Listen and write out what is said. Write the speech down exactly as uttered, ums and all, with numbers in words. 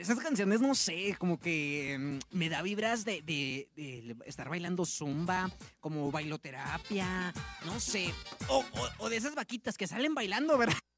esas canciones, no sé, como que mm, me da vibras de, de- de estar bailando zumba, como bailoterapia, no sé. O, o- o de esas vaquitas que salen bailando, ¿verdad?